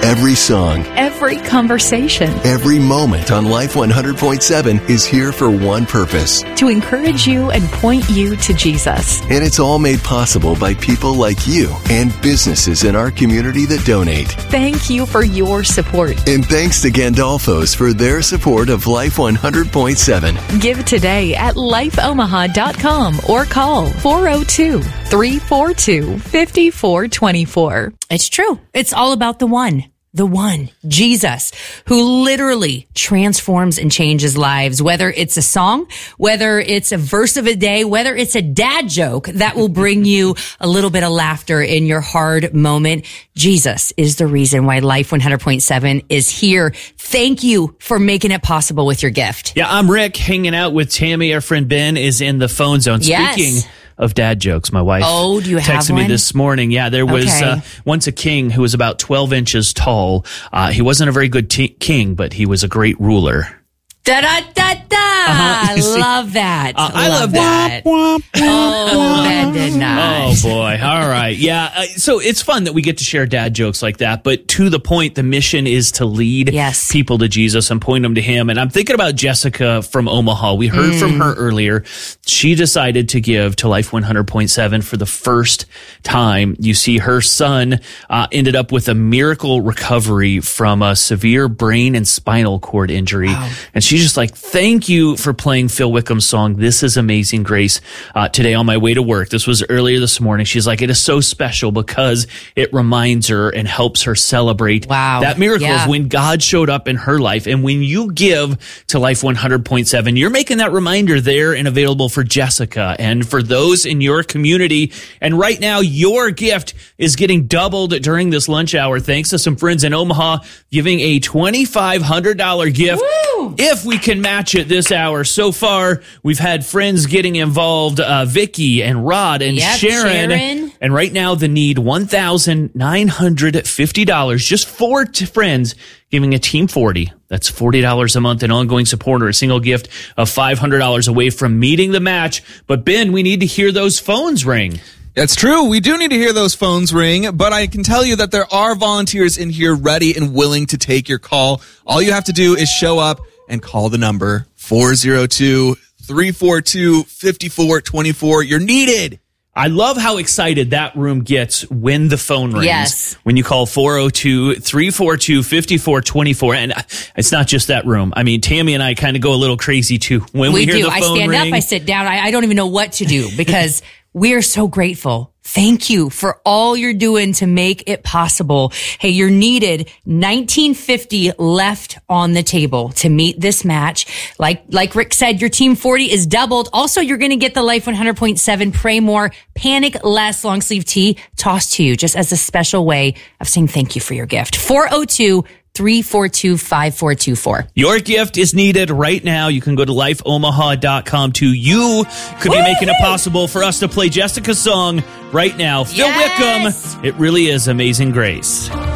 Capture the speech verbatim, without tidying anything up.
Every song, every conversation, every moment on Life one hundred point seven is here for one purpose. To encourage you and point you to Jesus. And it's all made possible by people like you and businesses in our community that donate. Thank you for your support. And thanks to Gandolfo's for their support of Life one hundred point seven. Give today at life omaha dot com or call four oh two, three four two, five four two four. It's true. It's all about the one. The one, Jesus, who literally transforms and changes lives, whether it's a song, whether it's a verse of a day, whether it's a dad joke that will bring you a little bit of laughter in your hard moment. Jesus is the reason why Life one hundred point seven is here. Thank you for making it possible with your gift. Yeah, I'm Rick, hanging out with Tammy. Our friend Ben is in the phone zone. Yes. Speaking of dad jokes, my wife oh, do you have texted one? me this morning. Yeah, there was Okay. uh, once a king who was about twelve inches tall. Uh, he wasn't a very good t- king, but he was a great ruler. Da da da da! Uh-huh. I love that. Uh, I love that. Oh, Ben did not. Oh boy! All right, yeah. Uh, so it's fun that we get to share dad jokes like that. But to the point, the mission is to lead Yes. people to Jesus and point them to Him. And I'm thinking about Jessica from Omaha. We heard Mm. from her earlier. She decided to give to Life one hundred point seven for the first time. You see, her son uh, ended up with a miracle recovery from a severe brain and spinal cord injury, Wow. and she's just like, "Thank you for playing Phil Wickham's song. This is Amazing Grace." Uh, today on my way to work, this was earlier this morning. She's like, it is so special because it reminds her and helps her celebrate Wow. that miracle Yeah. of when God showed up in her life. And when you give to Life one hundred point seven, you're making that reminder there and available for Jessica and for those in your community. And right now, your gift is getting doubled during this lunch hour thanks to some friends in Omaha giving a twenty-five hundred dollars gift. Woo! If we can match it this hour. So far, we've had friends getting involved, uh, Vicky and Rod and Yep, Sharon. Sharon. And right now, the need one thousand nine hundred fifty dollars. Just four t- friends giving a team forty. That's forty dollars a month in ongoing support, or a single gift of five hundred dollars away from meeting the match. But Ben, we need to hear those phones ring. That's true. We do need to hear those phones ring, but I can tell you that there are volunteers in here ready and willing to take your call. All you have to do is show up and call the number four oh two, three four two, five four two four. You're needed. I love how excited that room gets when the phone rings. Yes. When you call four oh two, three four two, five four two four. And it's not just that room. I mean, Tammy and I kind of go a little crazy too when we, We hear do. the I phone stand ring. up, I sit down. I, I don't even know what to do because we're so grateful. Thank you for all you're doing to make it possible. Hey, you're needed. nineteen fifty left on the table to meet this match. Like, like Rick said, your team forty is doubled. Also, you're going to get the Life one hundred point seven Pray More, Panic Less long sleeve tee tossed to you just as a special way of saying thank you for your gift. four oh two, three four two, five four two four. Your gift is needed right now. You can go to life omaha dot com too. You could be making it possible for us to play Jessica's song right now. Phil Yes. Wickham, It Really Is Amazing Grace.